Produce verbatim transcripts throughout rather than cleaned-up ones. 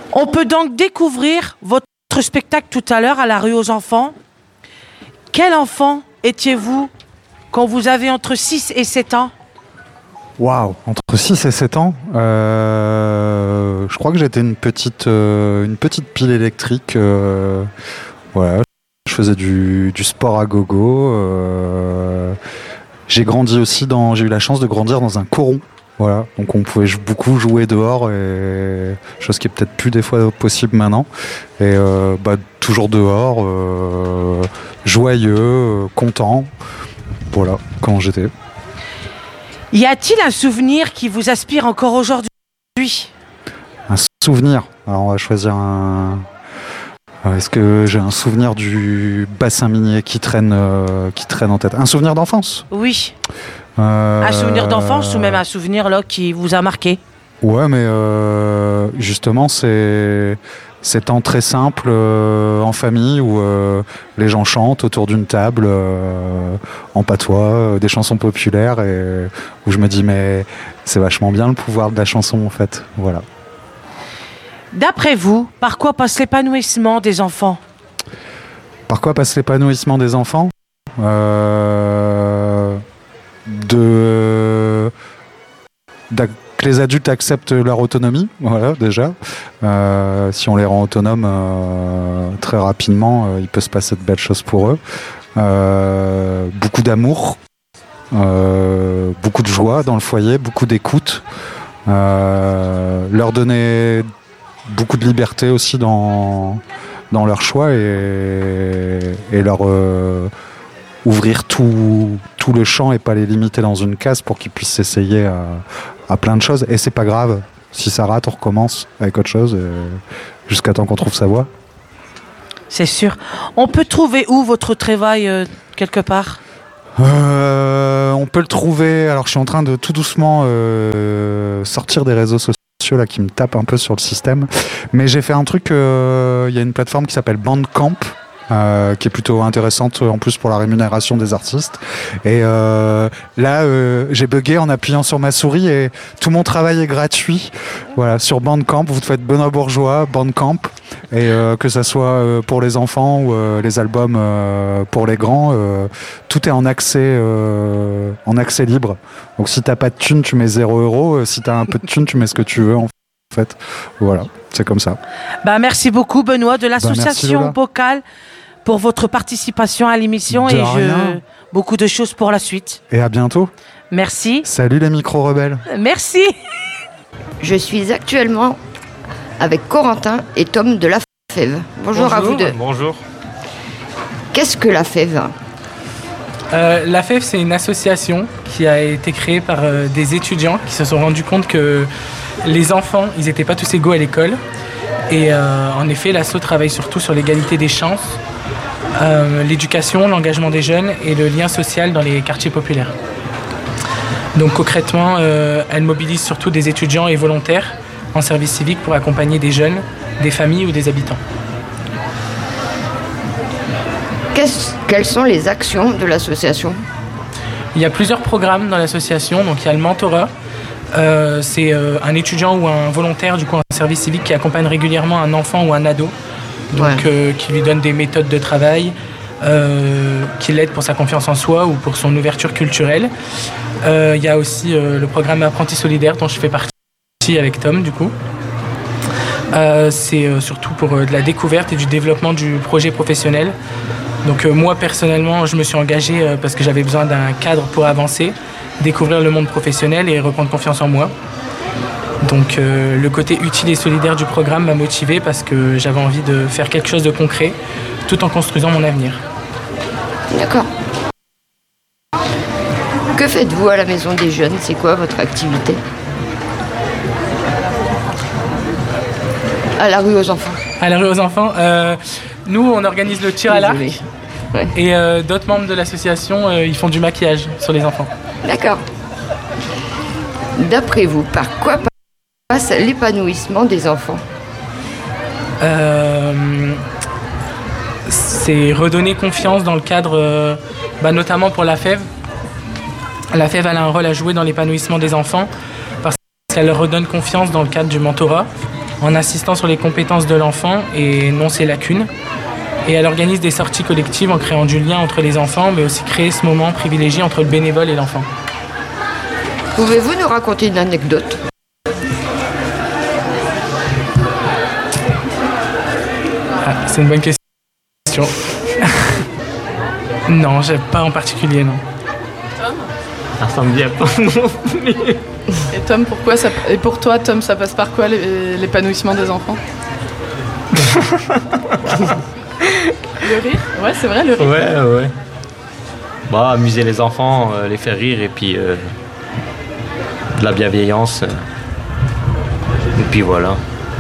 On peut donc découvrir votre spectacle tout à l'heure à la rue aux enfants. Quel enfant étiez-vous quand vous avez entre six et sept ans? Waouh, entre six et sept ans, euh, je crois que j'étais une petite, euh, une petite pile électrique. Euh, voilà, je faisais du, du sport à gogo. Euh, j'ai grandi aussi dans, j'ai eu la chance de grandir dans un coron. Voilà, donc on pouvait beaucoup jouer dehors, et chose qui est peut-être plus des fois possible maintenant. Et euh, bah, toujours dehors, euh, joyeux, euh, content. Voilà, quand j'étais. Y a-t-il un souvenir qui vous aspire encore aujourd'hui? Un souvenir. Alors on va choisir un. Est-ce que j'ai un souvenir du bassin minier qui traîne, euh, qui traîne en tête? Un souvenir d'enfance? Oui. Euh... Un souvenir d'enfance ou même un souvenir là qui vous a marqué? Ouais, mais euh, justement, c'est ces temps très simples euh, en famille où euh, les gens chantent autour d'une table euh, en patois, euh, des chansons populaires, et où je me dis mais c'est vachement bien le pouvoir de la chanson en fait. Voilà. D'après vous, par quoi passe l'épanouissement des enfants? Par quoi passe l'épanouissement des enfants? euh, de, de que les adultes acceptent leur autonomie, voilà déjà. Euh, si on les rend autonomes euh, très rapidement, euh, il peut se passer de belles choses pour eux. Euh, beaucoup d'amour, euh, beaucoup de joie dans le foyer, beaucoup d'écoute. Euh, leur donner beaucoup de liberté aussi dans, dans leur choix, et, et leur euh, ouvrir tout, tout le champ et pas les limiter dans une case pour qu'ils puissent s'essayer à, à plein de choses. Et c'est pas grave, si ça rate, on recommence avec autre chose jusqu'à temps qu'on trouve sa voie. C'est sûr. On peut trouver où votre travail euh, quelque part? euh, On peut le trouver. Alors je suis en train de tout doucement euh, sortir des réseaux sociaux là qui me tapent un peu sur le système, mais j'ai fait un truc. Il euh, y a une plateforme qui s'appelle Bandcamp. Euh, qui est plutôt intéressante en plus pour la rémunération des artistes. Et euh, là, euh, j'ai bugué en appuyant sur ma souris et tout mon travail est gratuit. Voilà, sur Bandcamp, vous faites Benoît Bourgeois, Bandcamp, et euh, que ça soit euh, pour les enfants ou euh, les albums euh, pour les grands, euh, tout est en accès, euh, en accès libre. Donc si t'as pas de thune, tu mets zéro euro. Si t'as un peu de thune, tu mets ce que tu veux en fait. Voilà, c'est comme ça. Bah merci beaucoup Benoît de l'association bah, Bocal pour votre participation à l'émission, de et rien. je beaucoup de choses pour la suite. Et à bientôt. Merci. Salut les micro-rebelles. Merci. Je suis actuellement avec Corentin et Tom de la Fève. Bonjour, Bonjour à vous deux. Bonjour. Qu'est-ce que la Fève? euh, La Fève, c'est une association qui a été créée par euh, des étudiants qui se sont rendus compte que les enfants, ils n'étaient pas tous égaux à l'école. Et euh, en effet, l'asso travaille surtout sur l'égalité des chances, euh, l'éducation, l'engagement des jeunes et le lien social dans les quartiers populaires. Donc concrètement, euh, elle mobilise surtout des étudiants et volontaires en service civique pour accompagner des jeunes, des familles ou des habitants. Qu'est-ce, quelles sont les actions de l'association? Il y a plusieurs programmes dans l'association. Donc il y a le mentorat. Euh, c'est euh, un étudiant ou un volontaire du coup en service civique qui accompagne régulièrement un enfant ou un ado, donc ouais. euh, qui lui donne des méthodes de travail, euh, qui l'aide pour sa confiance en soi ou pour son ouverture culturelle. Euh, il y a aussi euh, le programme Apprenti solidaire dont je fais partie avec Tom du coup. Euh, c'est euh, surtout pour euh, de la découverte et du développement du projet professionnel. Donc euh, moi personnellement je me suis engagé euh, parce que j'avais besoin d'un cadre pour avancer, découvrir le monde professionnel et reprendre confiance en moi. Donc euh, le côté utile et solidaire du programme m'a motivé parce que j'avais envie de faire quelque chose de concret tout en construisant mon avenir. D'accord. Que faites-vous à la Maison des Jeunes? C'est quoi votre activité? À la rue aux enfants. À la rue aux enfants, euh, nous on organise le tir à l'arc. Ouais. Et euh, d'autres membres de l'association, euh, ils font du maquillage sur les enfants. D'accord. D'après vous, par quoi passe l'épanouissement des enfants? euh, C'est redonner confiance dans le cadre, euh, bah, notamment pour la Fève. La Fève elle a un rôle à jouer dans l'épanouissement des enfants parce qu'elle leur redonne confiance dans le cadre du mentorat. en insistant sur les compétences de l'enfant et non ses lacunes. Et elle organise des sorties collectives en créant du lien entre les enfants, mais aussi créer ce moment privilégié entre le bénévole et l'enfant. Pouvez-vous nous raconter une anecdote ? Ah, c'est une bonne question. Non, j'ai pas en particulier, non. Ça ressemble bien pas. Et Tom, pourquoi ça... Et pour toi, Tom, ça passe par quoi l'épanouissement des enfants? Le rire? Ouais, c'est vrai, le rire. Ouais, ouais. Bah, amuser les enfants, euh, les faire rire et puis euh, de la bienveillance. Euh, et puis voilà.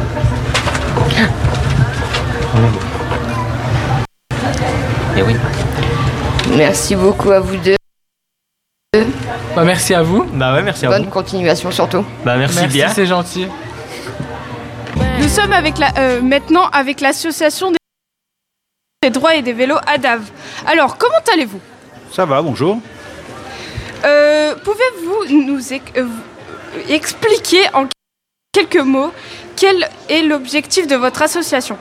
Et oui. Merci beaucoup à vous deux. Bah, merci à vous. Bah ouais, merci à Bonne vous. continuation surtout. Bah merci, Merci, bien. c'est gentil. Nous sommes avec la, euh, maintenant avec l'association des... des droits et des vélos A D A V. Alors, comment allez-vous? Ça va, bonjour. euh, Pouvez-vous nous ex- euh, expliquer en quelques mots quel est l'objectif de votre association?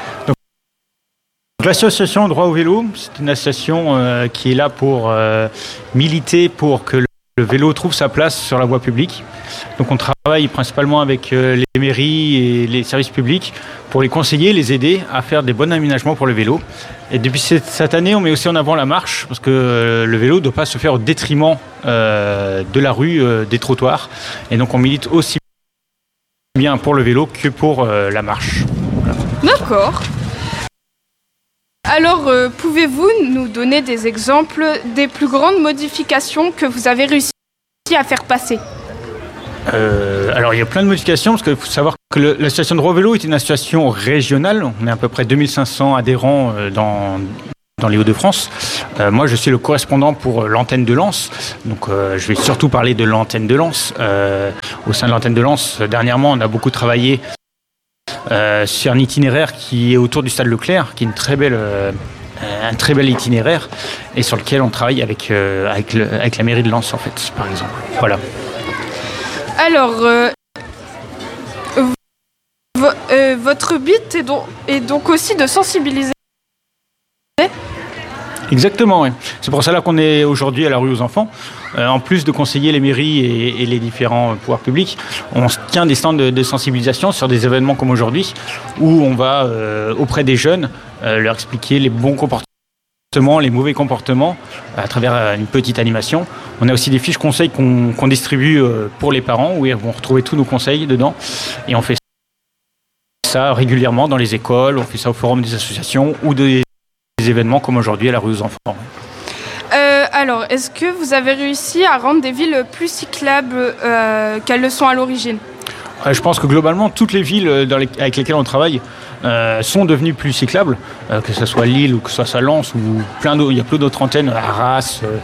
Donc, l'association Droit au vélo, c'est une association euh, qui est là pour euh, militer pour que le, le vélo trouve sa place sur la voie publique. Donc on travaille principalement avec euh, les mairies et les services publics pour les conseiller, les aider à faire des bons aménagements pour le vélo. Et depuis cette, cette année, on met aussi en avant la marche parce que euh, le vélo ne doit pas se faire au détriment euh, de la rue, euh, des trottoirs. Et donc on milite aussi bien pour le vélo que pour euh, la marche. D'accord. Alors, euh, pouvez-vous nous donner des exemples des plus grandes modifications que vous avez réussi à faire passer? Euh, alors il y a plein de modifications parce qu'il faut savoir que le, l'association Droit au vélo est une association régionale. On est à peu près deux mille cinq cents adhérents euh, dans, dans les Hauts-de-France. Euh, moi je suis le correspondant pour l'antenne de Lens. Donc euh, je vais surtout parler de l'antenne de Lens. Euh, au sein de l'antenne de Lens, dernièrement on a beaucoup travaillé euh, sur un itinéraire qui est autour du stade Leclerc, qui est une très belle... Euh, un très bel itinéraire et sur lequel on travaille avec, euh, avec, le, avec la mairie de Lens en fait, par exemple. Voilà. Alors, euh, vo- euh, votre but est donc, est donc aussi de sensibiliser. Exactement, oui. C'est pour cela qu'on est aujourd'hui à la rue aux enfants. Euh, en plus de conseiller les mairies et, et les différents pouvoirs publics, on tient des stands de, de sensibilisation sur des événements comme aujourd'hui, où on va euh, auprès des jeunes euh, leur expliquer les bons comportements, les mauvais comportements, à travers euh, une petite animation. On a aussi des fiches conseils qu'on, qu'on distribue euh, pour les parents, où ils vont retrouver tous nos conseils dedans. Et on fait ça régulièrement dans les écoles, on fait ça au forum des associations ou des des événements comme aujourd'hui à la rue aux enfants. Euh, alors, est-ce que vous avez réussi à rendre des villes plus cyclables euh, qu'elles le sont à l'origine? Euh, je pense que globalement, toutes les villes dans les, avec lesquelles on travaille euh, sont devenues plus cyclables, euh, que ce soit Lille ou que ce soit Lens ou plein d'autres. Il y a plein d'autres antennes, Arras, euh,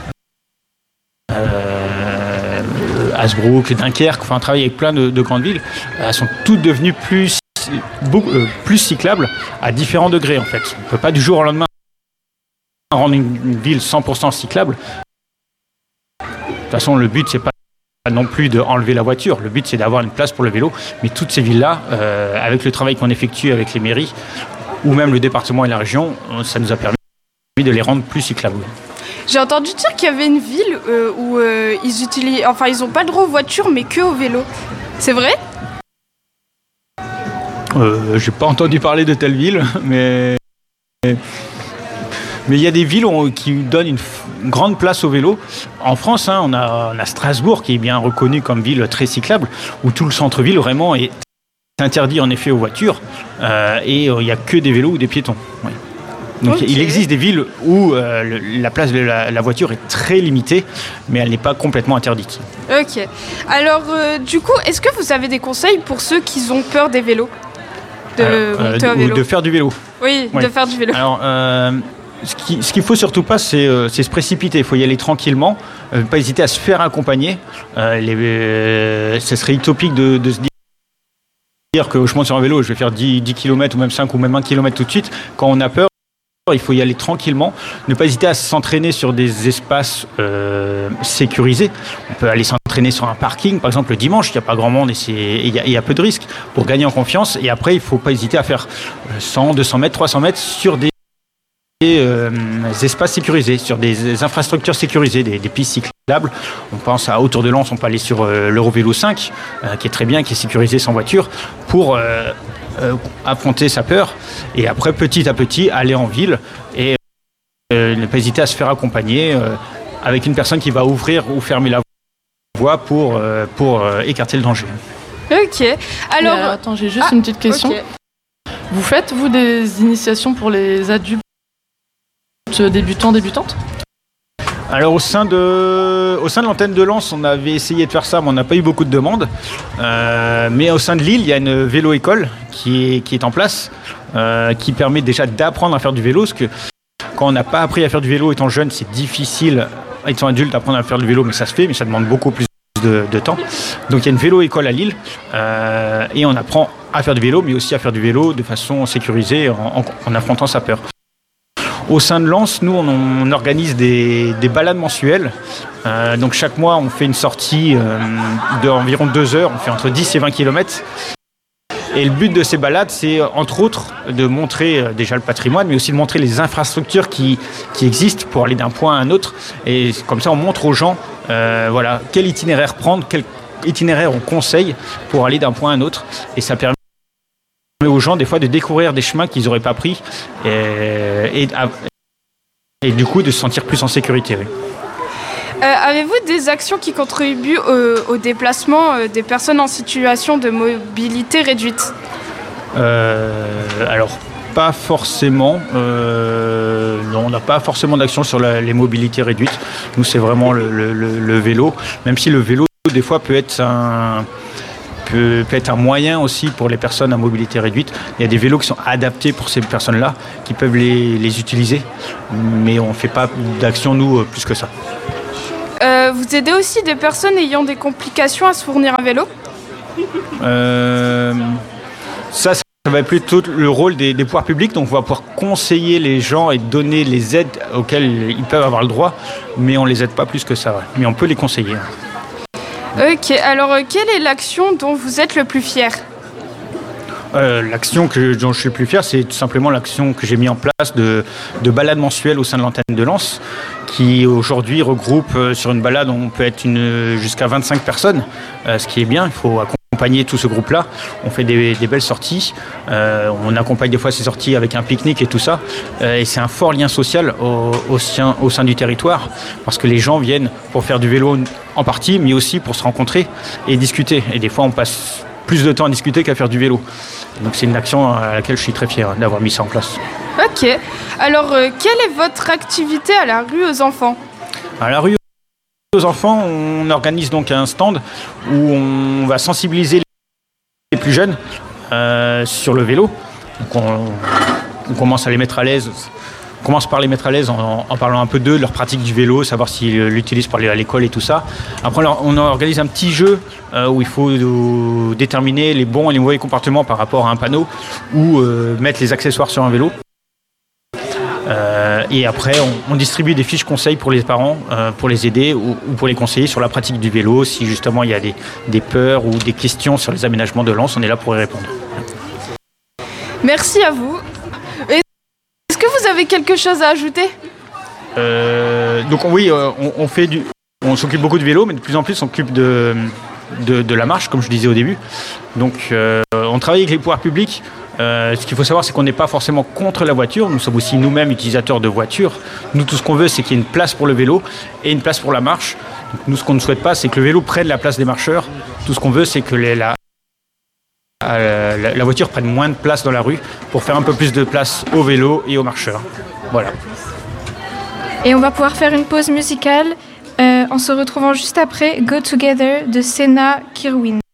euh, Hasbrook, Dunkerque. Enfin, on travaille avec plein de, de grandes villes. Elles sont toutes devenues plus Beaucoup, euh, plus cyclable à différents degrés en fait. On ne peut pas du jour au lendemain rendre une, une ville cent pour cent cyclable. De toute façon, le but c'est pas non plus d'enlever la voiture, le but c'est d'avoir une place pour le vélo. Mais toutes ces villes-là, euh, avec le travail qu'on effectue avec les mairies ou même le département et la région, ça nous a permis de les rendre plus cyclables. J'ai entendu dire qu'il y avait une ville euh, où euh, ils utilisent, enfin ils n'ont pas le droit aux voitures mais que au vélo. C'est vrai? Euh, j'ai pas entendu parler de telle ville, mais mais il y a des villes où, qui donnent une, f- une grande place au vélo. En France, hein, on, a, on a Strasbourg qui est bien reconnu comme ville très cyclable, où tout le centre-ville vraiment est interdit en effet aux voitures euh, et il euh, n'y a que des vélos ou des piétons. Oui. Donc okay. Il existe des villes où euh, le, la place de la, la voiture est très limitée, mais elle n'est pas complètement interdite. Ok. Alors euh, du coup, est-ce que vous avez des conseils pour ceux qui ont peur des vélos? De, euh, de, vélo. de faire du vélo. Oui, oui, de faire du vélo. Alors, euh, ce, qui, ce qu'il faut surtout pas, c'est, euh, c'est se précipiter. Il faut y aller tranquillement, euh, pas hésiter à se faire accompagner. Euh, les, euh, ce serait utopique de, de se dire que je monte sur un vélo, je vais faire dix kilomètres ou même cinq ou même un kilomètre tout de suite. Quand on a peur, il faut y aller tranquillement, ne pas hésiter à s'entraîner sur des espaces euh, sécurisés. On peut aller s'entraîner s'entraîner sur un parking, par exemple le dimanche, il n'y a pas grand monde et il y, y a peu de risques pour gagner en confiance. Et après, il ne faut pas hésiter à faire cent, deux cents mètres, trois cents mètres sur des euh, espaces sécurisés, sur des infrastructures sécurisées, des, des pistes cyclables. On pense à Autour de Lens, on peut aller sur euh, l'Eurovélo cinq, euh, qui est très bien, qui est sécurisé sans voiture, pour euh, euh, affronter sa peur. Et après, petit à petit, aller en ville et euh, ne pas hésiter à se faire accompagner euh, avec une personne qui va ouvrir ou fermer la voie pour, euh, pour euh, écarter le danger. Ok. Alors, alors attends, j'ai juste ah, une petite question. okay. Vous faites, vous, des initiations pour les adultes débutants, débutantes ? Alors au sein de, au sein de l'antenne de Lens, on avait essayé de faire ça, mais on n'a pas eu beaucoup de demandes. Euh, mais au sein de Lille, il y a une vélo-école qui est, qui est en place, euh, qui permet déjà d'apprendre à faire du vélo, parce que quand on n'a pas appris à faire du vélo étant jeune, c'est difficile, étant adulte, d'apprendre à faire du vélo, mais ça se fait, mais ça demande beaucoup plus de, de temps. Donc il y a une vélo-école à Lille, euh, et on apprend à faire du vélo, mais aussi à faire du vélo de façon sécurisée, en, en, en affrontant sa peur. Au sein de Lens, nous, on, on organise des, des balades mensuelles. Euh, donc chaque mois, on fait une sortie euh, d'environ deux heures. On fait entre dix et vingt kilomètres. Et le but de ces balades, c'est entre autres de montrer euh, déjà le patrimoine, mais aussi de montrer les infrastructures qui, qui existent pour aller d'un point à un autre. Et comme ça, on montre aux gens euh, voilà, quel itinéraire prendre, quel itinéraire on conseille pour aller d'un point à un autre. Et ça permet aux gens des fois de découvrir des chemins qu'ils n'auraient pas pris et, et, et du coup de se sentir plus en sécurité. Oui. Euh, avez-vous des actions qui contribuent au, au déplacement euh, des personnes en situation de mobilité réduite ? euh, Alors pas forcément, euh, non, on n'a pas forcément d'action sur la, les mobilités réduites. Nous c'est vraiment le, le, le, le vélo, même si le vélo des fois peut être un Peut, peut être un moyen aussi pour les personnes à mobilité réduite. Il y a des vélos qui sont adaptés pour ces personnes-là, qui peuvent les, les utiliser, mais on ne fait pas d'action, nous, plus que ça. Euh, vous aidez aussi des personnes ayant des complications à se fournir un vélo ? euh, Ça, ça va être plutôt le rôle des, des pouvoirs publics, donc on va pouvoir conseiller les gens et donner les aides auxquelles ils peuvent avoir le droit, mais on ne les aide pas plus que ça, ouais. Mais on peut les conseiller. Ok, alors euh, quelle est l'action dont vous êtes le plus fier ? euh, L'action que, dont je suis le plus fier, c'est tout simplement l'action que j'ai mis en place de, de balades mensuelles au sein de l'antenne de Lens, qui aujourd'hui regroupe euh, sur une balade, on peut être une, jusqu'à vingt-cinq personnes, euh, ce qui est bien, il faut accompagner tout ce groupe-là. On fait des, des belles sorties, euh, on accompagne des fois ces sorties avec un pique-nique et tout ça, euh, et c'est un fort lien social au, au, sein, au sein du territoire, parce que les gens viennent pour faire du vélo en partie, mais aussi pour se rencontrer et discuter. Et des fois, on passe plus de temps à discuter qu'à faire du vélo. Donc c'est une action à laquelle je suis très fier d'avoir mis ça en place. Ok. Alors, euh, quelle est votre activité à la rue aux enfants ? À la rue aux enfants, on organise donc un stand où on va sensibiliser les plus jeunes euh, sur le vélo. Donc on, on commence à les mettre à l'aise. On commence par les mettre à l'aise en, en parlant un peu d'eux, de leur pratique du vélo, savoir s'ils l'utilisent pour aller à l'école et tout ça. Après, on organise un petit jeu euh, où il faut euh, déterminer les bons et les mauvais comportements par rapport à un panneau ou euh, mettre les accessoires sur un vélo. Euh, et après, on, on distribue des fiches conseils pour les parents, euh, pour les aider ou, ou pour les conseiller sur la pratique du vélo. Si justement il y a des, des peurs ou des questions sur les aménagements de Lens, on est là pour y répondre. Merci à vous. Est-ce que vous avez quelque chose à ajouter ? euh, Donc oui, euh, on, on, fait du, on s'occupe beaucoup de vélo, mais de plus en plus on s'occupe de, de, de la marche, comme je disais au début. Donc euh, on travaille avec les pouvoirs publics. Euh, ce qu'il faut savoir, c'est qu'on n'est pas forcément contre la voiture. Nous sommes aussi nous-mêmes utilisateurs de voitures. Nous, tout ce qu'on veut, c'est qu'il y ait une place pour le vélo et une place pour la marche. Donc, nous, ce qu'on ne souhaite pas, c'est que le vélo prenne la place des marcheurs. Tout ce qu'on veut, c'est que les, la, la, la voiture prenne moins de place dans la rue pour faire un peu plus de place au vélo et aux marcheurs. Voilà. Et on va pouvoir faire une pause musicale euh, en se retrouvant juste après Go Together de Senna Kirwin.